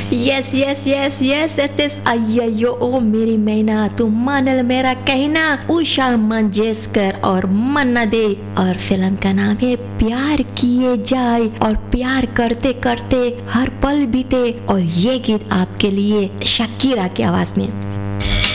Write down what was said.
Yes yes yes yes yes अय्यो ओ मेरी मैना तू मानल मेरा कहना, उषा मंगेशकर और मन्ना दे। और फिल्म का नाम है प्यार किए जाए। और प्यार करते करते हर पल बीते। और ये गीत आपके लिए शकीरा की आवाज में।